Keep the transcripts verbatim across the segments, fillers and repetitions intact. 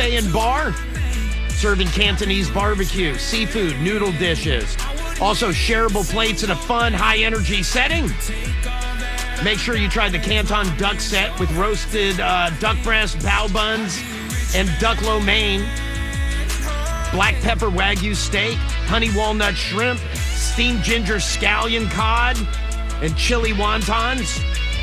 Cafe and Bar, serving Cantonese barbecue, seafood, noodle dishes. Also shareable plates in a fun, high-energy setting. Make sure you try the Canton duck set with roasted uh, duck breast, bao buns, and duck lo mein. Black pepper Wagyu steak, honey walnut shrimp, steamed ginger scallion cod, and chili wontons.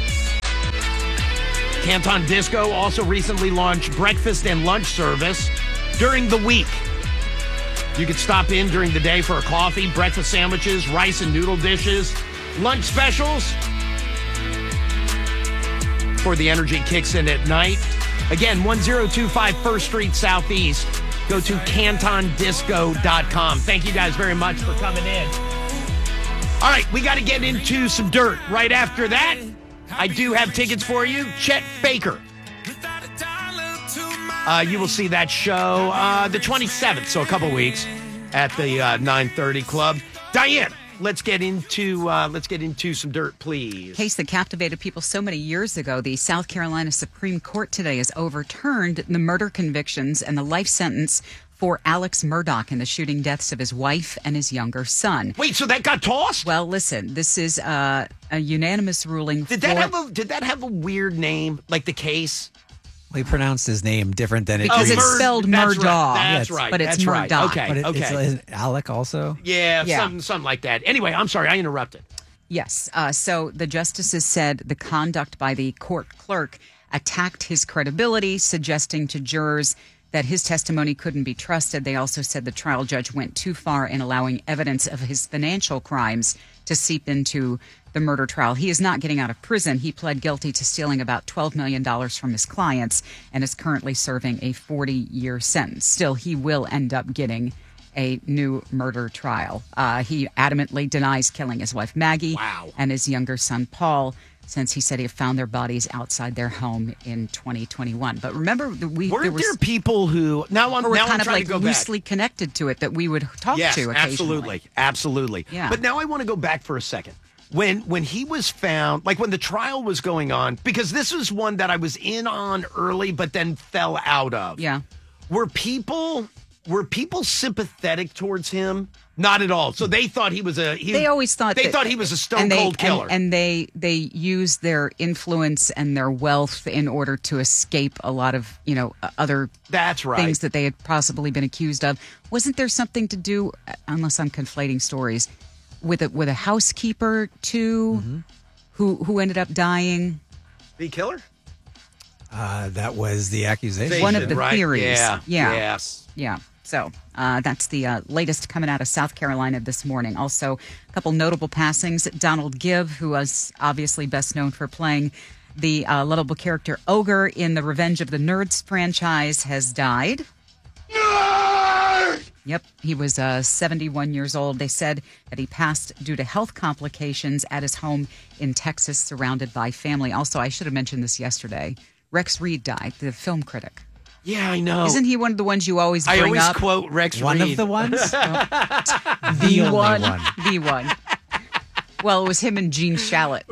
Canton Disco also recently launched breakfast and lunch service during the week. You can stop in during the day for a coffee, breakfast sandwiches, rice and noodle dishes, lunch specials. For the energy kicks in at night. Again, one oh two five First Street Southeast. Go to canton disco dot com. Thank you guys very much for coming in. All right, we got to get into some dirt. Right after that, I do have tickets for you. Chet Baker. Uh, you will see that show uh, the twenty-seventh, so a couple weeks, at the uh, nine thirty Club. Diane, let's get into uh, let's get into some dirt, please. Case that captivated people so many years ago. The South Carolina Supreme Court today has overturned the murder convictions and the life sentence for Alex Murdaugh in the shooting deaths of his wife and his younger son. Wait, so that got tossed? Well, listen, this is uh, a unanimous ruling. Did for... that have a Did that have a weird name, like the case? Well, he pronounced his name different than it because reads. it's spelled That's Murdaugh. Right. That's yes, right. But it's That's Murdaugh. Right. Okay. But it, okay. it's, isn't Alec also? Yeah, yeah. Something, something like that. Anyway, I'm sorry, I interrupted. Yes. Uh, so the justices said the conduct by the court clerk attacked his credibility, suggesting to jurors that his testimony couldn't be trusted. They also said the trial judge went too far in allowing evidence of his financial crimes to seep into the murder trial. He is not getting out of prison. He pled guilty to stealing about twelve million dollars from his clients and is currently serving a forty-year sentence. Still, he will end up getting a new murder trial. Uh, he adamantly denies killing his wife, Maggie, wow. and his younger son, Paul, since he said he had found their bodies outside their home in twenty twenty-one. But remember, we Were there, was, there people who now I'm who were now kind I'm of trying like to go loosely back. connected to it that we would talk Yes, to occasionally. absolutely, absolutely. Yeah. But now I want to go back for a second. When when he was found, like when the trial was going on, because this was one that I was in on early, but then fell out of. Yeah. Were people were people sympathetic towards him? Not at all. So they thought he was a. He, They always thought they that, thought he was a stone and they, cold killer. and, and they they used their influence and their wealth in order to escape a lot of you know other That's right. things that they had possibly been accused of. Wasn't there something to do? Unless I'm conflating stories, with a with a housekeeper too, mm-hmm. who who ended up dying. The killer. Uh, that was the accusation. One of the right? theories. Yeah. Yeah. Yes. Yeah. So uh, that's the uh, latest coming out of South Carolina this morning. Also, a couple notable passings. Donald Gibb, who was obviously best known for playing the uh, lovable character Ogre in the Revenge of the Nerds franchise, has died. Nerd! Yep. He was uh, seventy-one years old. They said that he passed due to health complications at his home in Texas, surrounded by family. Also, I should have mentioned this yesterday. Rex Reed died, the film critic. Yeah, I know. Isn't he one of the ones you always bring I always up? quote Rex One Reed. of the ones? the, The only one, one. the one. Well, it was him and Gene Shalit.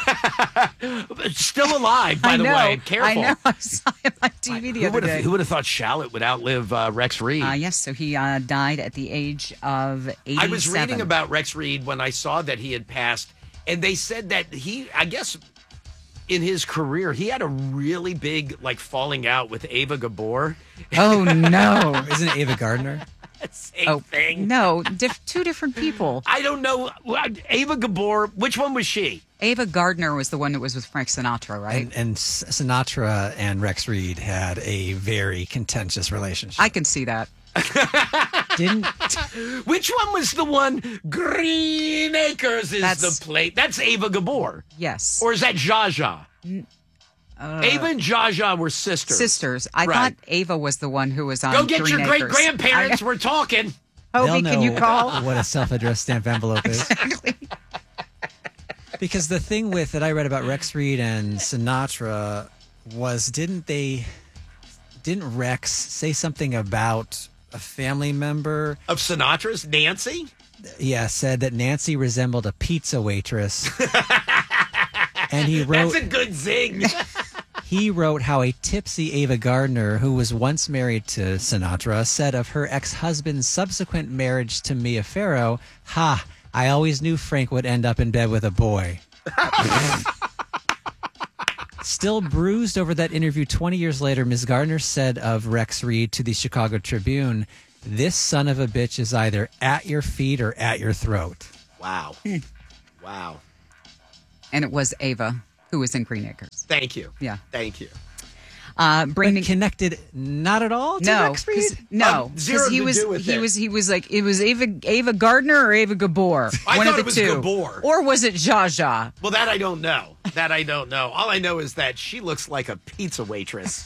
Still alive, by I the know, way. Careful. I know. I saw him on T V the Who other would have day. who would have thought Shalit would outlive uh, Rex Reed? Uh, yes, so he uh, died at the age of eighty-seven. I was reading about Rex Reed when I saw that he had passed, and they said that he, I guess, in his career, he had a really big like falling out with Ava Gabor. Oh no! Isn't it Ava Gardner? Same oh thing. no, diff- two different people. I don't know. Ava Gabor, which one was she? Ava Gardner was the one that was with Frank Sinatra, right? And, and Sinatra and Rex Reed had a very contentious relationship. I can see that. Didn't Which one was the one? Green Acres is That's- the plate. That's Ava Gabor. Yes. Or is that Zsa Zsa? Uh, Ava and Zsa Zsa were sisters. sisters. I Right. thought Ava was the one who was on Go get Green your great Acres. grandparents. We're talking. I- they'll Hobie, know can you call? what a self-addressed stamp envelope is? Exactly. Because the thing with that I read about Rex Reed and Sinatra was didn't they didn't Rex say something about a family member? Of Sinatra's, Nancy? Yeah, said that Nancy resembled a pizza waitress. And he wrote That's a good zing. He wrote how a tipsy Ava Gardner, who was once married to Sinatra, said of her ex-husband's subsequent marriage to Mia Farrow, "Ha, I always knew Frank would end up in bed with a boy." Still bruised over that interview twenty years later, Miz Gardner said of Rex Reed to the Chicago Tribune, "This son of a bitch is either at your feet or at your throat." Wow. Wow. And it was Ava who was in Green Acres. Thank you. Yeah. Thank you. Uh, bring But me connected not at all to no, Rex Reed? 'cause- no, Um, zero 'cause he to was do with he it. was he was like it was Ava Ava Gardner or Ava Gabor. I One thought of the it was two. Gabor. Or was it Zsa Zsa? Well, that I don't know. That I don't know. All I know is that she looks like a pizza waitress.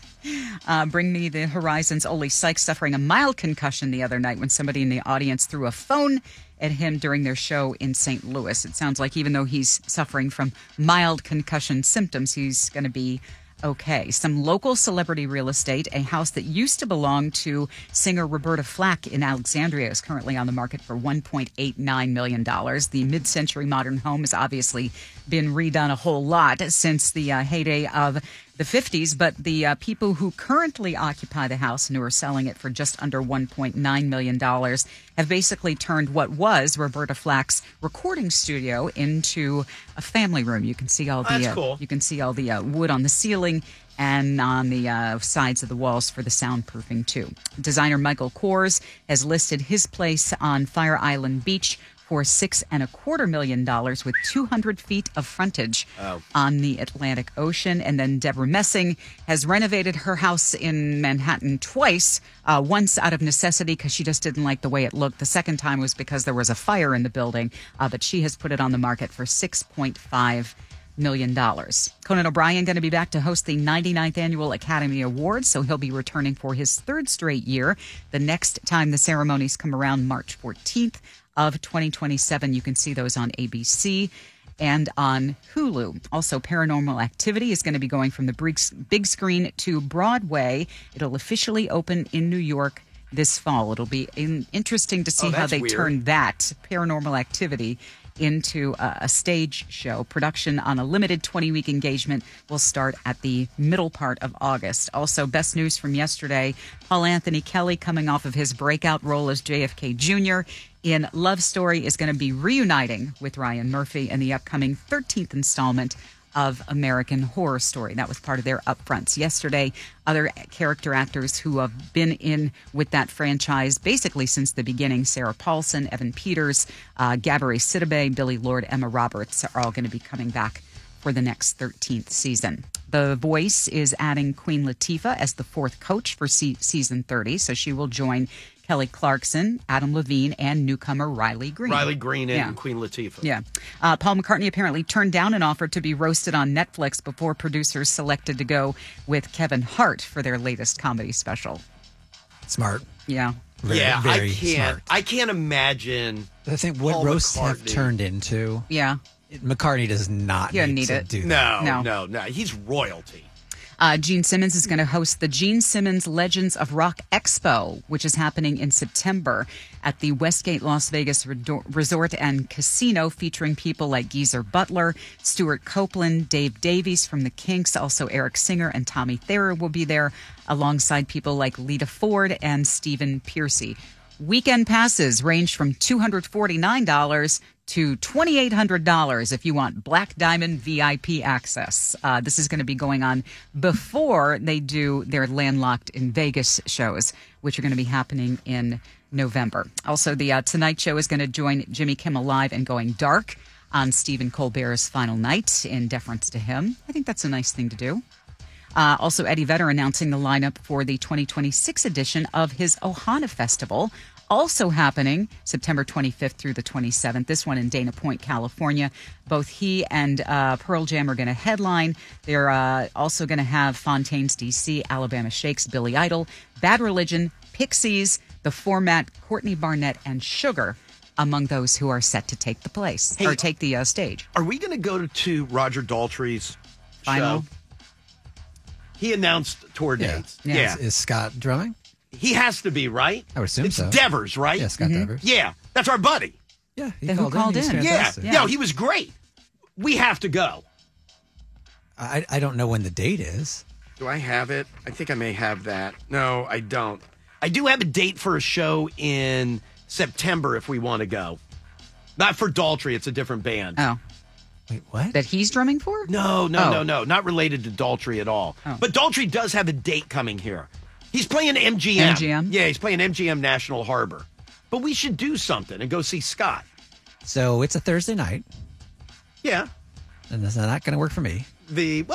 Uh, bring me the Horizon's Ole Sykes suffering a mild concussion the other night when somebody in the audience threw a phone at him during their show in Saint Louis. It sounds like even though he's suffering from mild concussion symptoms, he's going to be okay. Some local celebrity real estate, a house that used to belong to singer Roberta Flack in Alexandria, is currently on the market for one point eight nine million dollars. The mid-century modern home has obviously been redone a whole lot since the uh, heyday of the fifties, but the uh, people who currently occupy the house and who are selling it for just under one point nine million dollars have basically turned what was Roberta Flack's recording studio into a family room. You can see all the That's uh, cool. you can see all the uh, wood on the ceiling and on the uh, sides of the walls for the soundproofing too. Designer Michael Kors has listed his place on Fire Island Beach for six and a quarter million dollars with two hundred feet of frontage Oh. on the Atlantic Ocean. And then Deborah Messing has renovated her house in Manhattan twice, uh, once out of necessity because she just didn't like the way it looked. The second time was because there was a fire in the building, uh, but she has put it on the market for six point five million dollars. Conan O'Brien going to be back to host the ninety-ninth Annual Academy Awards, so he'll be returning for his third straight year. The next time the ceremonies come around, March fourteenth of twenty twenty-seven. You can see those on A B C and on Hulu. Also, Paranormal Activity is going to be going from the big big screen to Broadway. It'll officially open in New York this fall. It'll be in, interesting to see Oh, how that's they weird. turn that Paranormal Activity into a, a stage show. Production on a limited twenty-week engagement will start at the middle part of August. Also, best news from yesterday, Paul Anthony Kelly, coming off of his breakout role as J F K Junior in Love Story, is going to be reuniting with Ryan Murphy in the upcoming thirteenth installment of American Horror Story. That was part of their upfronts yesterday. Other character actors who have been in with that franchise basically since the beginning, Sarah Paulson, Evan Peters, uh, Gabourey Sidibe, Billy Lord, Emma Roberts, are all going to be coming back for the next thirteenth season. The Voice is adding Queen Latifah as the fourth coach for se- season thirty, so she will join Kelly Clarkson, Adam Levine, and newcomer Riley Green. Riley Green and Yeah. Queen Latifah. Yeah. Uh, Paul McCartney apparently turned down an offer to be roasted on Netflix before producers selected to go with Kevin Hart for their latest comedy special. Smart. Yeah. Very, yeah, very I can't. smart. I can't imagine. I think what Paul roasts have McCartney. turned into. Yeah. McCartney does not You don't need, need to it. do that. No, No. no, no. He's royalty. Uh, Gene Simmons is going to host the Gene Simmons Legends of Rock Expo, which is happening in September at the Westgate Las Vegas Redor- Resort and Casino, featuring people like Geezer Butler, Stuart Copeland, Dave Davies from the Kinks, also Eric Singer and Tommy Thayer will be there, alongside people like Lita Ford and Stephen Pearcy. Weekend passes range from two hundred forty-nine dollars to two thousand eight hundred dollars if you want Black Diamond V I P access. Uh, this is going to be going on before they do their Landlocked in Vegas shows, which are going to be happening in November. Also, the uh, Tonight Show is going to join Jimmy Kimmel Live and Going Dark on Stephen Colbert's final night in deference to him. I think that's a nice thing to do. Uh, also, Eddie Vedder announcing the lineup for the twenty twenty-six edition of his Ohana Festival, also happening September twenty-fifth through the twenty-seventh. This one in Dana Point, California. Both he and uh, Pearl Jam are going to headline. They're uh, also going to have Fontaines D C, Alabama Shakes, Billy Idol, Bad Religion, Pixies, The Format, Courtney Barnett, and Sugar among those who are set to take the place Hey, or take the uh, stage. Are we going to go to, to Roger Daltrey's Final? show? He announced tour Yeah. dates. Yeah. Yeah. Is, is Scott drumming? He has to be, right? I would assume it's so. Devers, right? Yeah, Scott Devers. Yeah, that's our buddy. Yeah, he Then who called called in. He was in? Yeah. fantastic. No, he was great. We have to go. I, I don't know when the date is. Do I have it? I think I may have that. No, I don't. I do have a date for a show in September if we want to go. Not for Daltrey. It's a different band. Oh. Wait, what? That he's drumming for? No, no, Oh. no, no. Not related to Daltrey at all. Oh. But Daltrey does have a date coming here. He's playing M G M. M G M? Yeah, he's playing M G M National Harbor. But we should do something and go see Scott. So it's a Thursday night, Yeah. and that's not going to work for me. The